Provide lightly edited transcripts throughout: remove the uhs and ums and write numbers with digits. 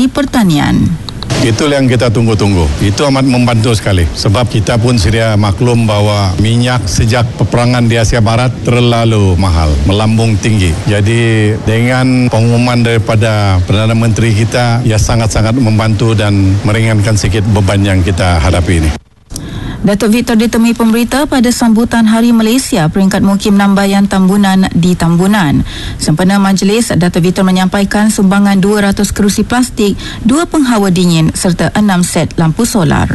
Teknologi Pertanian. Itulah yang kita tunggu-tunggu. Itu amat membantu sekali. Sebab kita pun sedia maklum bahwa minyak sejak peperangan di Asia Barat terlalu mahal, melambung tinggi. Jadi dengan pengumuman daripada Perdana Menteri kita, ia sangat-sangat membantu dan meringankan sedikit beban yang kita hadapi ini. Datuk Victor ditemui pemberita pada sambutan Hari Malaysia peringkat Mukim Nambayan Tambunan di Tambunan. Sempena majlis, Datuk Victor menyampaikan sumbangan 200 kerusi plastik, 2 penghawa dingin serta 6 set lampu solar.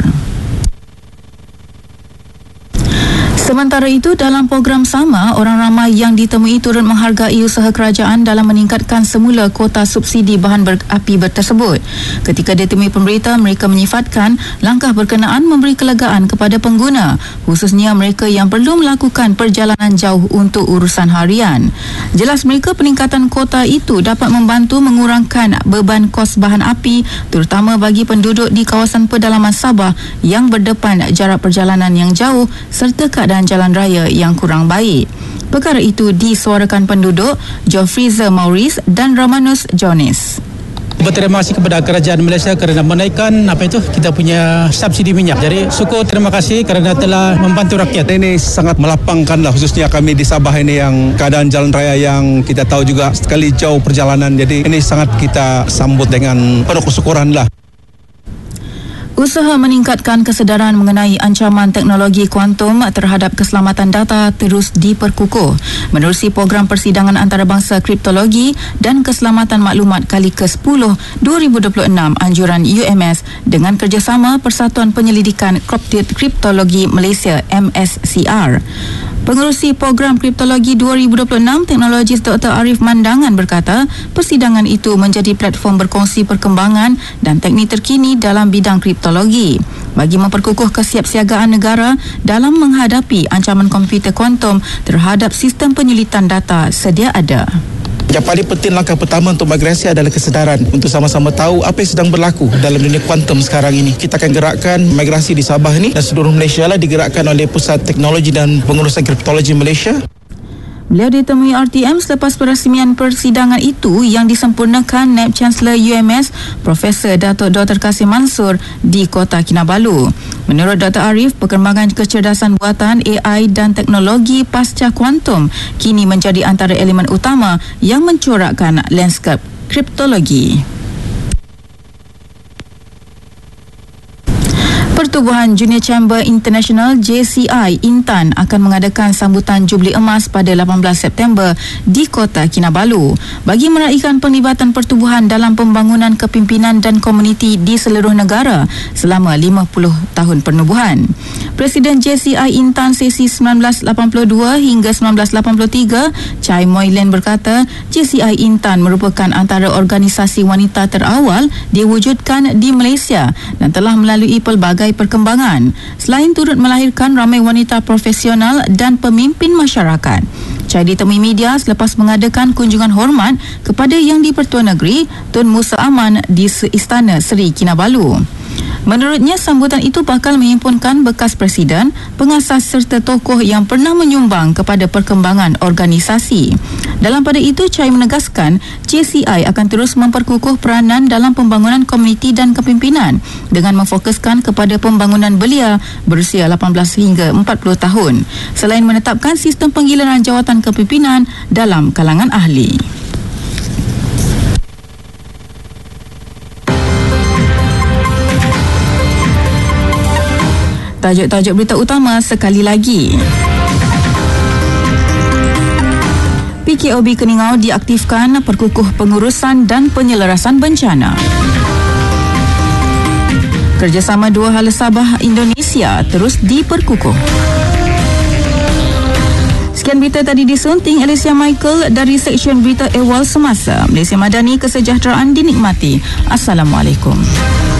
Sementara itu, dalam program sama, orang ramai yang ditemui turut menghargai usaha kerajaan dalam meningkatkan semula kuota subsidi bahan api tersebut. Ketika ditemui pemberita, mereka menyifatkan langkah berkenaan memberi kelegaan kepada pengguna, khususnya mereka yang perlu melakukan perjalanan jauh untuk urusan harian. Jelas mereka peningkatan kuota itu dapat membantu mengurangkan beban kos bahan api, terutama bagi penduduk di kawasan pedalaman Sabah yang berdepan jarak perjalanan yang jauh serta keadaan jalan raya yang kurang baik. Perkara itu disuarakan penduduk Jofriza Maurice dan Romanus Jones. Berterima kasih kepada kerajaan Malaysia kerana menaikkan kita punya subsidi minyak. Jadi syukur, terima kasih kerana telah membantu rakyat. Ini sangat melapangkanlah, khususnya kami di Sabah ini yang keadaan jalan raya yang kita tahu juga sekali jauh perjalanan. Jadi ini sangat kita sambut dengan penuh kesyukuranlah. Usaha meningkatkan kesedaran mengenai ancaman teknologi kuantum terhadap keselamatan data terus diperkukuh menerusi program persidangan antarabangsa kriptologi dan keselamatan maklumat kali ke-10 2026 anjuran UMS dengan kerjasama Persatuan Penyelidikan Kriptologi Malaysia MSCR. Pengerusi Program Kriptologi 2026 Teknologis Dr. Arif Mandangan berkata, persidangan itu menjadi platform berkongsi perkembangan dan teknik terkini dalam bidang kriptologi bagi memperkukuh kesiapsiagaan negara dalam menghadapi ancaman komputer kuantum terhadap sistem penyulitan data sedia ada. Yang paling penting langkah pertama untuk migrasi adalah kesedaran untuk sama-sama tahu apa yang sedang berlaku dalam dunia kuantum sekarang ini. Kita akan gerakkan migrasi di Sabah ini dan seluruh Malaysia lah digerakkan oleh Pusat Teknologi dan Pengurusan Kriptologi Malaysia. Beliau ditemui RTM selepas perasmian persidangan itu yang disempurnakan Naib Chancellor UMS Profesor Datuk Dr. Kasim Mansur di Kota Kinabalu. Menurut Dr. Arif, perkembangan kecerdasan buatan AI dan teknologi pasca kuantum kini menjadi antara elemen utama yang mencorakkan lanskap kriptologi. Pertubuhan Junior Chamber International JCI Intan akan mengadakan sambutan Jubli Emas pada 18 September di Kota Kinabalu bagi meraihkan penglibatan pertubuhan dalam pembangunan kepimpinan dan komuniti di seluruh negara selama 50 tahun penubuhan. Presiden JCI Intan sesi 1982 hingga 1983, Chai Moi Len berkata, JCI Intan merupakan antara organisasi wanita terawal diwujudkan di Malaysia dan telah melalui pelbagai perkembangan. Selain turut melahirkan ramai wanita profesional dan pemimpin masyarakat. Chai ditemui media selepas mengadakan kunjungan hormat kepada Yang di-Pertua Negeri Tun Musa Aman di Istana Seri Kinabalu. Menurutnya, sambutan itu bakal menghimpunkan bekas presiden, pengasas serta tokoh yang pernah menyumbang kepada perkembangan organisasi. Dalam pada itu, Chai menegaskan JCI akan terus memperkukuh peranan dalam pembangunan komuniti dan kepimpinan dengan memfokuskan kepada pembangunan belia berusia 18 hingga 40 tahun selain menetapkan sistem penggiliran jawatan kepimpinan dalam kalangan ahli. Tajuk-tajuk berita utama sekali lagi. PKOB Keningau diaktifkan perkukuh pengurusan dan penyelarasan bencana. Kerjasama dua hala Sabah Indonesia terus diperkukuh. Sekian berita tadi disunting Alicia Michael dari Seksyen Berita Ehwal Semasa. Malaysia Madani, kesejahteraan dinikmati. Assalamualaikum.